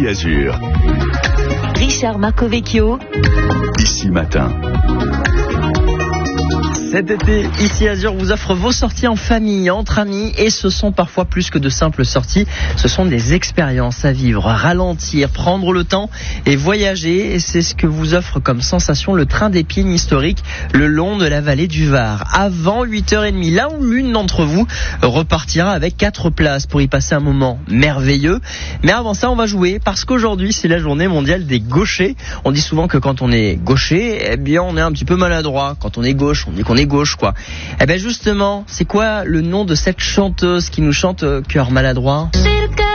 Ici Azur. Richard Marcovecchio. Ici Matin. Cet été, Ici Azur vous offre vos sorties en famille, entre amis, et ce sont parfois plus que de simples sorties, ce sont des expériences à vivre, ralentir, prendre le temps et voyager, et c'est ce que vous offre comme sensation le train des Pignes historique le long de la vallée du Var. Avant 8h30, là où l'une d'entre vous repartira avec 4 places pour y passer un moment merveilleux. Mais avant ça, on va jouer, parce qu'aujourd'hui, c'est la journée mondiale des gauchers. On dit souvent que quand on est gaucher, eh bien, on est un petit peu maladroit. Quand on est gauche, on dit qu'on est gauche, quoi. Eh ben justement, c'est quoi le nom de cette chanteuse qui nous chante Cœur maladroit ?